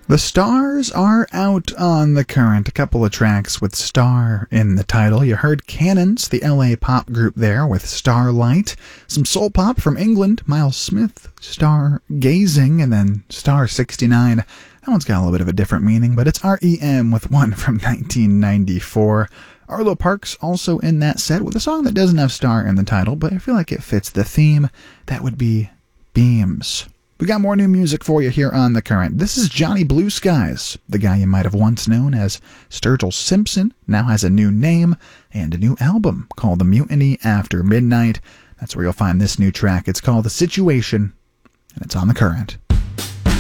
The Stars are out on The Current. A couple of tracks with Star in the title. You heard Cannons, the LA pop group there, with Starlight. Some soul pop from England, Miles Smith, Stargazing, and then Star 69. That one's got a little bit of a different meaning, but it's REM with one from 1994. Arlo Parks also in that set with a song that doesn't have Star in the title, but I feel like it fits the theme. That would be Beams. We got more new music for you here on The Current. This is Johnny Blue Skies. The guy you might have once known as Sturgill Simpson now has a new name and a new album called The Mutiny After Midnight. That's where you'll find this new track. It's called The Situation, and it's on The Current.